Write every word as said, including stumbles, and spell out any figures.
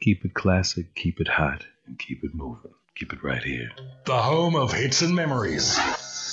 Keep it classic, keep it hot, and keep it moving. Keep it right here. The home of hits and memories.